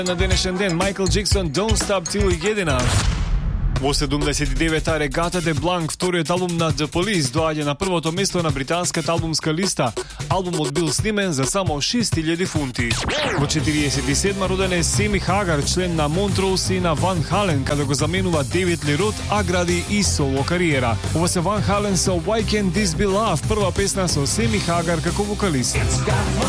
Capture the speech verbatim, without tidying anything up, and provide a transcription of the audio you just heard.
Na današnji dan Michael Jackson Don't Stop Till We Get Enough. Во седумдесет и девета Регата де Бланк, вториот албум на The Police, доаѓа на првото место на британската албумска листа. Албумот бил снимен за само шест илјади фунти. Во четириесет и седма роден е Семи Хагар, член на Montrose и на Ван Хален, каде го заменува Девид Ли Рот, а гради и соло кариера. Ова се Ван Хален со Why Can't This Be Love, прва песна со Семи Хагар како вокалист.